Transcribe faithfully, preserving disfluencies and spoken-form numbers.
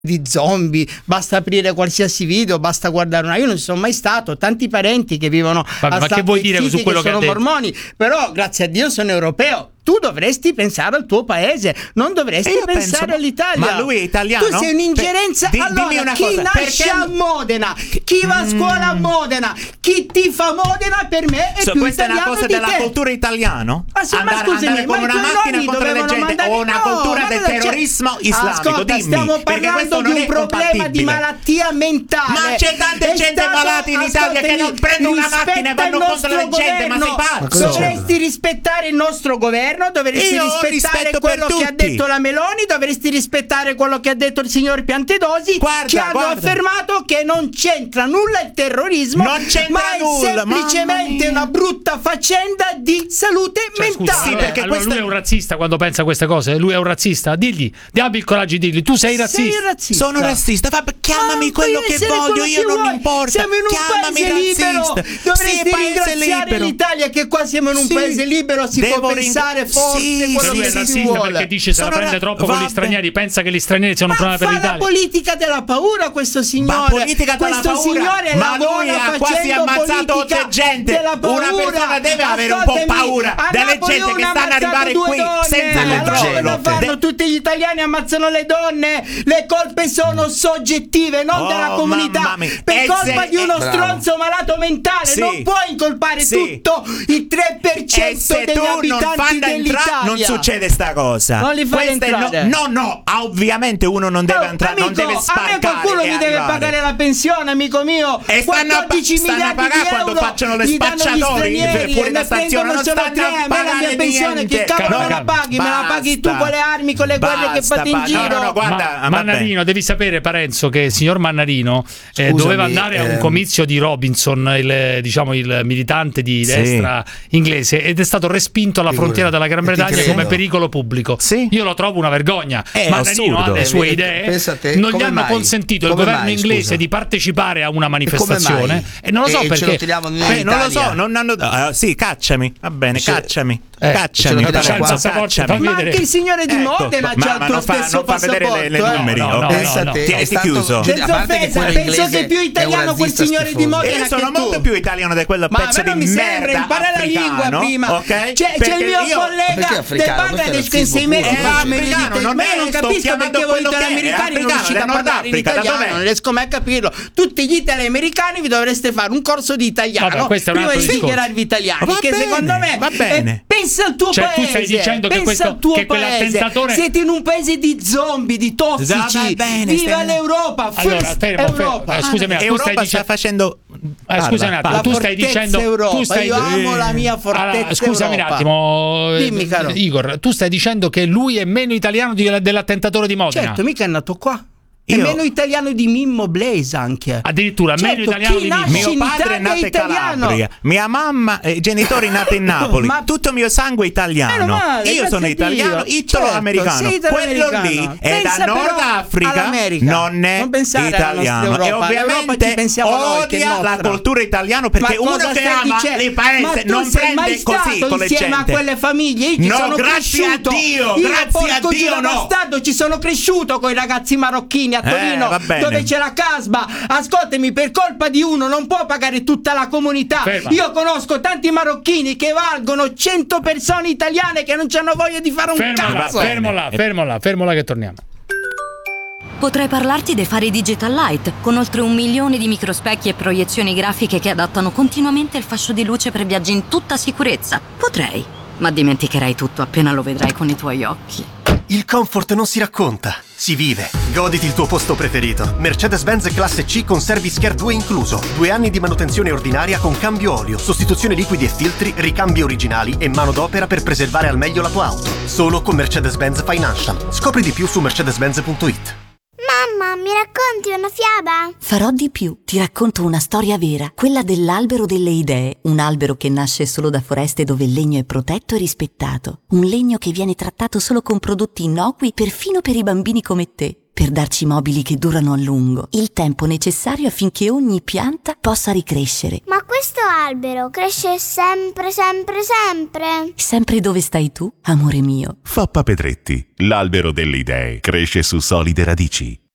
di zombie, basta aprire qualsiasi video, basta guardare una. Io non ci sono mai stato, ho tanti parenti che vivono Vabbè, a ma che vuoi dire su quello che, che sono mormoni, però grazie a Dio sono europeo. Tu dovresti pensare al tuo paese, non dovresti pensare penso, all'Italia. Ma lui è italiano? Tu sei un'ingerenza. Per, di, allora, una chi cosa, nasce perché... a Modena, chi va a scuola a Modena, chi tifa Modena, per me è so, più questa italiano è una cosa di della te. cultura italiana? Ma, sì, andare, ma scusami, andare con ma una macchina contro le gente o una no, cultura del terrorismo islamico? Ascolta, dimmi, stiamo parlando di un problema di malattia mentale. Ma c'è tanta gente malata in Italia che non prendono una macchina e vanno contro la gente. Ma sei pazzo? Dovresti rispettare il nostro governo, dovresti Io rispettare quello che ha detto la Meloni, dovresti rispettare quello che ha detto il signor Piantedosi, guarda, che hanno guarda. affermato che non c'entra nulla il terrorismo, non c'entra ma è nulla, semplicemente una brutta faccenda di salute cioè, mentale. Scusa, sì, perché allora questo... lui è un razzista quando pensa a queste cose. Lui è un razzista. Digli, abbi il coraggio di dirgli, tu sei razzista. Sei razzista. Sono razzista. Va, chiamami ah, quello che voglio, io non vuoi. importa. Siamo in un chiamami paese razzista. libero. Dovresti sì, ringraziare libero. l'Italia che qua siamo in un sì. paese libero, si Devo può pensare ring... forse sì, quello sì, che è si razzista vuole. perché dice se la prende ra- troppo con gli stranieri, pensa che gli stranieri siano un ma problema per fa la l'Italia. politica della paura questo signore. Ma politica della questo paura. signore ma lui ha quasi ammazzato otto gente. Una persona deve avere un po' paura delle gente che stanno ad arrivare qui donne. senza allora, controllo. De- tutti gli italiani ammazzano le donne. Le colpe sono soggettive, non oh, della comunità. Per e colpa se, di uno eh, stronzo malato mentale sì. non puoi incolpare sì. tutto il tre per cento e se degli tu abitanti non dell'Italia. Non succede sta cosa. Non li fai Questa entrare. È no, no, no, ovviamente uno non deve oh, entrare, amico, non deve spaccare. A me qualcuno mi deve arrivare. pagare la pensione, amico mio. E stanno a, stanno a pagare quando facciano le spacciatori fuori da stazione. Non stanno a pagare la mia pensione, niente. che cavolo no, la paghi? basta. Me la paghi tu con le armi, con le Basta, guerre che fate in basta. giro. No, no, no, guarda, Ma, Mannarino, devi sapere, Parenzo, che il signor Mannarino eh, Scusami, doveva andare a un ehm... comizio di Robinson, il, diciamo il militante di sì. destra inglese, ed è stato respinto alla Figura. frontiera della Gran Bretagna credo. come pericolo pubblico. Sì. Io lo trovo una vergogna. È Mannarino assurdo. ha le sue Eh, idee, pensa a te, non gli come hanno mai? consentito il Come governo mai, inglese scusa? di partecipare a una mai? manifestazione e non lo so E- e ce perché. lo tiriamo noi Beh, in non lo Italia. so, non hanno. Uh, sì, cacciami. Va bene, Se- cacciami. Eh, cacciami. ce lo tiriamo vabbè, qua. cacciami. Ma anche il signore di Ecco, Modena ma- c'ha il ma tuo non fa- stesso non fa vedere le- le passaporto, eh. numeri, No, no, ok? no, Pensa no, a te, Ti- è ti stato- chiuso. Giulia, Senza a parte che offesa, quello penso inglese che più è un italiano quel razzista signore di schifoso. Modena Io sono che molto tu. più italiano di quello Ma a pezzo me non di mi sembra, merda impara la lingua africano, prima. ok? C'è, c'è Perché il mio io- collega Perché del africano? Bangladesh Questo è che in sei mesi razzismo fa puro. me È africano, non ma è, io non sto capisco chiamando perché voi quello che è, italiani è non riuscite a africano, parlare in Nord Africa, da italiano, dov'è? non riesco mai a capirlo. Tutti gli italiani vi dovreste fare un corso di italiano Vabbè, questo è un prima altro di discorso. dichiararvi italiani, Va che bene, secondo me va bene. eh, pensa al tuo Cioè, tu paese. stai dicendo che pensa questo- al tuo che paese. quell'attentatore- Siete in un paese di zombie, di tossici. Va bene, Viva stai- l'Europa, Allora, first fermo, fermo. Europa. Eh, scusami, tu stai Europa sta dicendo facendo. Eh, scusa un Parla, attimo, La tu stai fortezza dicendo Europa. tu stai Io amo la mia fortezza allora, scusami Europa. un attimo, eh, Dimmi, caro. Igor, tu stai dicendo che lui è meno italiano di- dell'attentatore di Modena. Certo, mica è nato qua. È Io- meno italiano di Mimmo Blaze anche. Addirittura Certo, meno italiano chi di nasce Mimmo. Mio in padre è Italia nato in italiano. Calabria, mia mamma e i genitori nati in Napoli. Ma- tutto mio sangue è italiano. Meno male, Io grazie sono a italiano, Dio. italo-americano. Certo, sei Quello italo-americano. lì è da Pensa Nord però Africa, all'America. non è Non pensare alla nostra italiano. Europa. E L'Europa ci ovviamente pensiamo noi, che è odia la nostra. cultura italiana perché Ma uno cosa che stai ama dicendo? il Ma paese tu non sei mai prende così stato con le insieme gente. a quelle famiglie? Io ci No, sono grazie a cresciuto. Dio, Io, grazie a porco Dio, giro no. bastardo, ci sono cresciuto con i ragazzi marocchini a Eh, Torino, va bene. dove c'è la Casba. Ascoltami, per colpa di uno non può pagare tutta la comunità. Ferma. Io conosco tanti marocchini che valgono cento persone italiane che non hanno voglia di fare un Fermo là, cazzo. fermo là, fermo là, fermo là che torniamo. Potrei parlarti dei fari Digital Light, con oltre un milione di microspecchi e proiezioni grafiche che adattano continuamente il fascio di luce per viaggi in tutta sicurezza. Potrei, ma dimenticherai tutto appena lo vedrai con i tuoi occhi. Il comfort non si racconta, si vive. Goditi il tuo posto preferito. Mercedes-Benz Classe C con Service Care due incluso. Due anni di manutenzione ordinaria con cambio olio, sostituzione liquidi e filtri, ricambi originali e manodopera per preservare al meglio la tua auto. Solo con Mercedes-Benz Financial. Scopri di più su mercedes benz punto it. Mamma, mi racconti una fiaba? Farò di più. Ti racconto una storia vera, quella dell'albero delle idee. Un albero che nasce solo da foreste dove il legno è protetto e rispettato. Un legno che viene trattato solo con prodotti innocui perfino per i bambini come te. Per darci mobili che durano a lungo. Il tempo necessario affinché ogni pianta possa ricrescere. Ma questo albero cresce sempre, sempre, sempre? Sempre dove stai tu, amore mio. Foppa Pedretti, l'albero delle idee, cresce su solide radici.